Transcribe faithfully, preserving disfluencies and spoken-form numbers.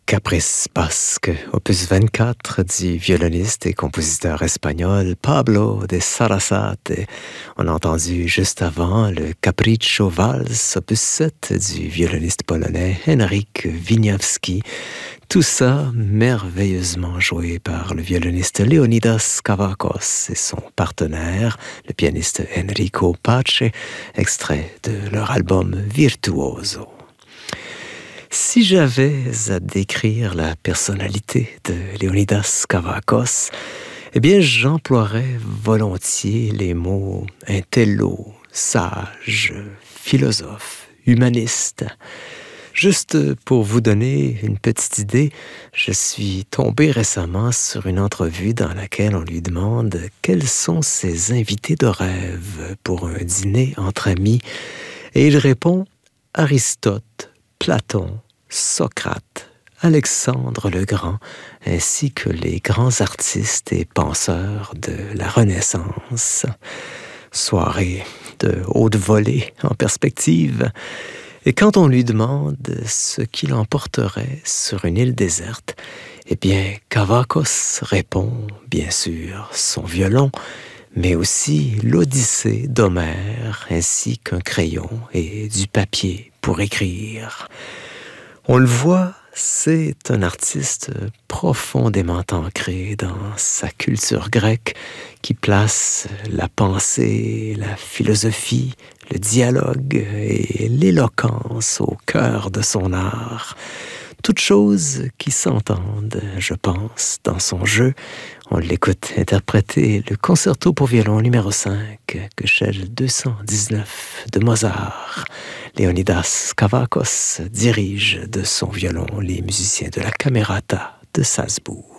Caprice basque, opus vingt-quatre du violoniste et compositeur espagnol Pablo de Sarasate. On a entendu juste avant le Capriccio Valse, opus sept du violoniste polonais Henryk Wieniawski. Tout ça merveilleusement joué par le violoniste Leonidas Kavakos et son partenaire, le pianiste Enrico Pace, extrait de leur album Virtuoso. Si j'avais à décrire la personnalité de Leonidas Kavakos, eh bien, j'emploierais volontiers les mots intello, sage, philosophe, humaniste. Juste pour vous donner une petite idée, je suis tombé récemment sur une entrevue dans laquelle on lui demande quels sont ses invités de rêve pour un dîner entre amis, et il répond Aristote, Platon, Socrate, Alexandre le Grand, ainsi que les grands artistes et penseurs de la Renaissance. Soirée de haute volée en perspective. Et quand on lui demande ce qu'il emporterait sur une île déserte, eh bien, Kavakos répond, bien sûr, son violon, mais aussi l'Odyssée d'Homère, ainsi qu'un crayon et du papier pour écrire. On le voit, c'est un artiste profondément ancré dans sa culture grecque qui place la pensée, la philosophie, le dialogue et l'éloquence au cœur de son art. Toutes choses qui s'entendent, je pense, dans son jeu. On l'écoute interpréter le concerto pour violon numéro cinq, Köchel deux cent dix-neuf de Mozart. Leonidas Kavakos dirige de son violon les musiciens de la Camerata de Salzbourg.